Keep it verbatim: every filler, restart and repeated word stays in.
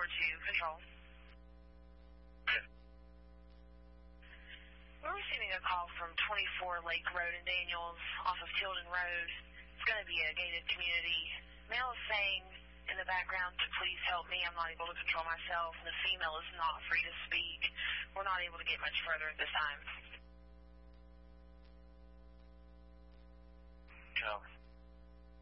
to control. We're receiving a call from twenty-four Lake Road in Daniels off of Tilden Road. It's going to be a gated community. Male is saying in the background to please help me. I'm not able to control myself. And the female is not free to speak. We're not able to get much further at this time. No.